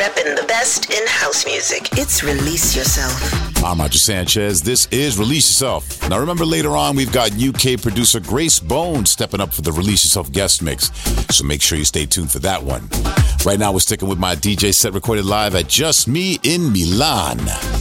repping the best in house music. It's Release Yourself. I'm Roger Sanchez. This is Release Yourself. Now remember, later on, we've got UK producer Grace Bone stepping up for the Release Yourself guest mix. So make sure you stay tuned for that one. Right now, we're sticking with my DJ set recorded live at Just Me in Milan.